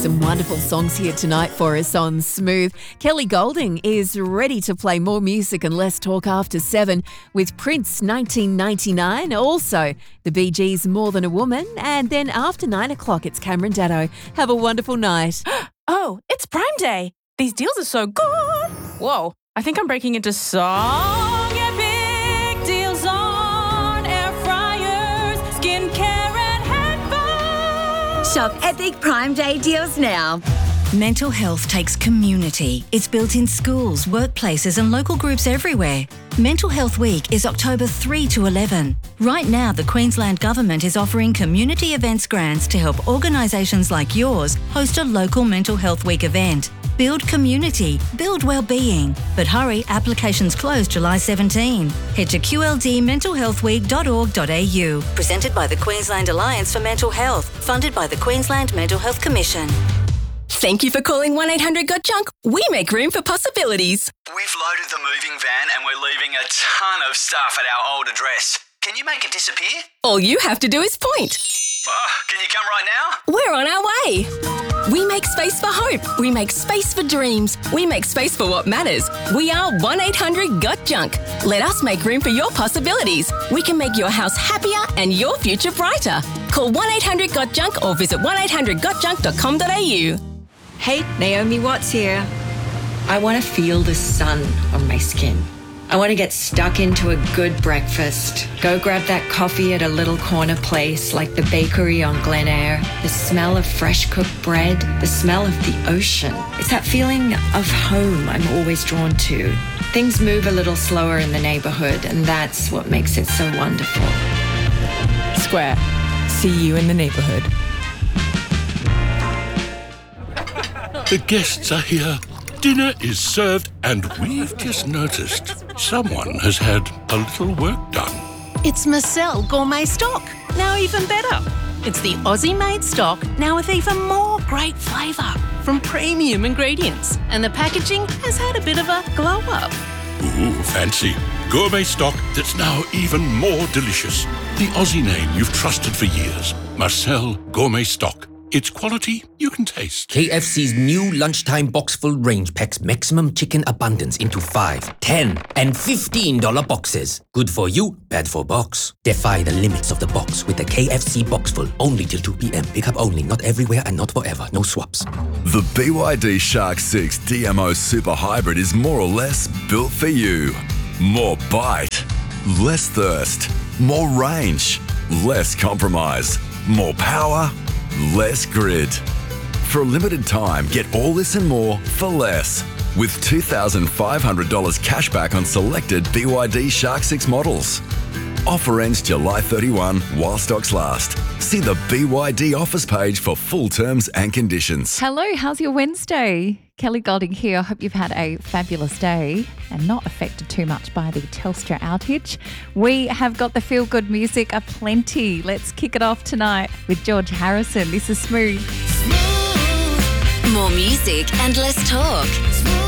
Some wonderful songs here tonight for us on Smooth. Kelly Golding is ready to play more music and less talk after 7 with Prince 1999. Also, the Bee Gees More Than a Woman. And then after 9 o'clock, it's Cameron Daddo. Have a wonderful night. Oh, it's Prime Day. These deals are so good. Whoa, I think I'm breaking into song epic deals on air fryers, skincare and headphones. Shop epic Prime Day deals now. Mental health takes community. It's built in schools, workplaces and local groups everywhere. Mental Health Week is October 3 to 11. Right now, the Queensland Government is offering community events grants to help organisations like yours host a local Mental Health Week event. Build community, build well-being. But hurry, applications close July 17. Head to qldmentalhealthweek.org.au. Presented by the Queensland Alliance for Mental Health, funded by the Queensland Mental Health Commission. Thank you for calling 1-800-GOT-JUNK. We make room for possibilities. We've loaded the moving van and we're leaving a ton of stuff at our old address. Can you make it disappear? All you have to do is point. Can you come right now? We're on our way. We make space for hope. We make space for dreams. We make space for what matters. We are 1-800-GOT-JUNK. Let us make room for your possibilities. We can make your house happier and your future brighter. Call 1-800-GOT-JUNK or visit 1-800-GOT-JUNK.com.au. Hey, Naomi Watts here. I want to feel the sun on my skin. I want to get stuck into a good breakfast. Go grab that coffee at a little corner place like the bakery on Glen Eyre. The smell of fresh cooked bread, the smell of the ocean. It's that feeling of home I'm always drawn to. Things move a little slower in the neighbourhood, and that's what makes it so wonderful. Square. See you in the neighbourhood. The guests are here. Dinner is served, and we've just noticed someone has had a little work done. It's Marcel Gourmet Stock, now even better. It's the Aussie-made stock, now with even more great flavour from premium ingredients. And the packaging has had a bit of a glow-up. Ooh, fancy. Gourmet stock that's now even more delicious. The Aussie name you've trusted for years. Marcel Gourmet Stock. It's quality you can taste. KFC's new lunchtime box-full range packs maximum chicken abundance into $5, $10 and $15 boxes. Good for you, bad for box. Defy the limits of the box with the KFC box-full. Only till 2 p.m. Pick up only, not everywhere and not forever. No swaps. The BYD Shark 6 DMO Super Hybrid is more or less built for you. More bite, less thirst, more range, less compromise, more power, less grid. For a limited time, get all this and more for less. With $2,500 cash back on selected BYD Shark 6 models. Offer ends July 31 while stocks last. See the BYD offers page for full terms and conditions. Hello, how's your Wednesday? Kelly Golding here. I hope you've had a fabulous day and not affected too much by the Telstra outage. We have got the feel-good music aplenty. Let's kick it off tonight with George Harrison. This is Smooth. More music and less talk.